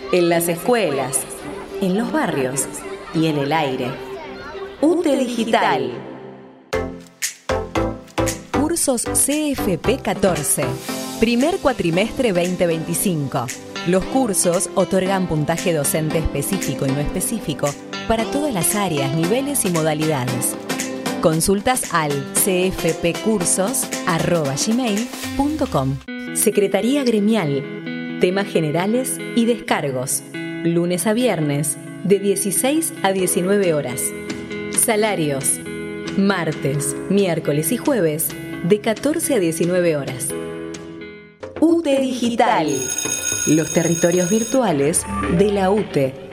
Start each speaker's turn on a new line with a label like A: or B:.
A: en las escuelas, en los barrios y en el aire. UTE Digital. Cursos CFP 14. Primer cuatrimestre 2025. Los cursos otorgan puntaje docente específico y no específico para todas las áreas, niveles y modalidades. Consultas al cfpcursos@gmail.com. Secretaría Gremial. Temas generales y descargos. Lunes a viernes, de 16 a 19 horas. Salarios. Martes, miércoles y jueves, de 14 a 19 horas. UTE Digital. Los territorios virtuales de la UTE.